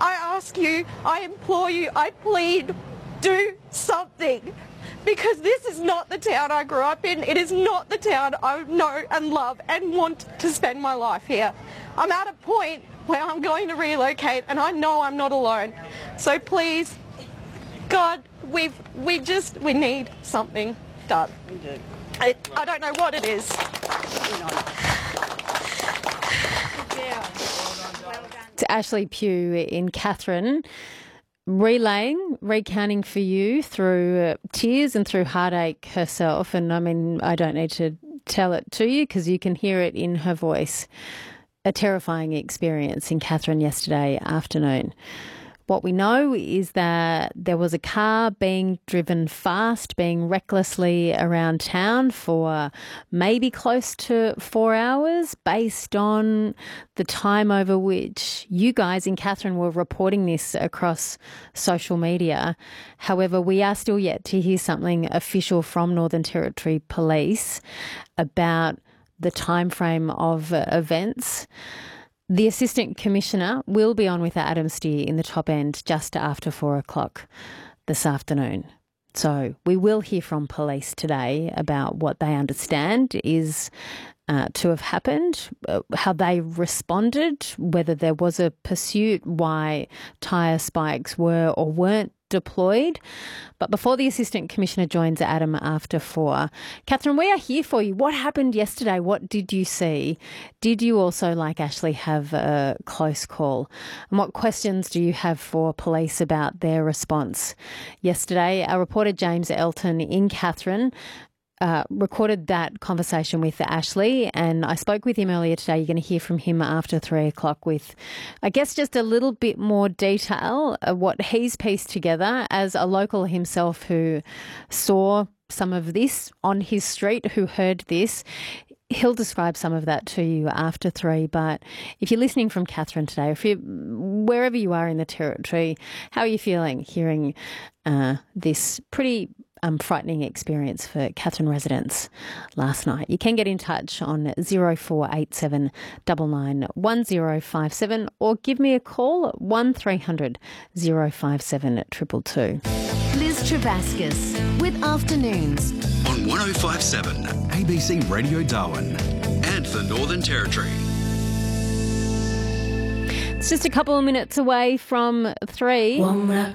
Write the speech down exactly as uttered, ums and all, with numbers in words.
I ask you, I implore you, I plead, do something. Because this is not the town I grew up in. It is not the town I know and love and want to spend my life here. I'm at a point where I'm going to relocate and I know I'm not alone. So please, God, we've, we just, we need something done. We do. I, I don't know what it is. To Ashley Pugh in Katherine, relaying, recounting for you through uh, tears and through heartache herself. And I mean, I don't need to tell it to you because you can hear it in her voice. A terrifying experience in Katherine yesterday afternoon. What we know is that there was a car being driven fast, being recklessly around town for maybe close to four hours based on the time over which you guys in Katherine were reporting this across social media. However, we are still yet to hear something official from Northern Territory Police about the time frame of uh, events. The Assistant Commissioner will be on with Adam Steer in the top end just after four o'clock this afternoon. So we will hear from police today about what they understand is uh, to have happened, uh, how they responded, whether there was a pursuit, why tyre spikes were or weren't deployed. But before the Assistant Commissioner joins Adam after four, Katherine, we are here for you. What happened yesterday? What did you see? Did you also, like Ashley, have a close call? And what questions do you have for police about their response yesterday? Our reporter James Elton in Katherine Uh, recorded that conversation with Ashley, and I spoke with him earlier today. You're going to hear from him after three o'clock with, I guess, just a little bit more detail of what he's pieced together as a local himself who saw some of this on his street, who heard this. He'll describe some of that to you after three. But if you're listening from Katherine today, if you wherever you are in the Territory, how are you feeling hearing uh, this pretty um, frightening experience for Katherine residents last night? You can get in touch on zero four eight seven nine nine one zero five seven or give me a call at one three hundred zero five seven two two two. Liz Travascus with Afternoons on one oh five point seven A B C Radio Darwin and the Northern Territory. It's just a couple of minutes away from three.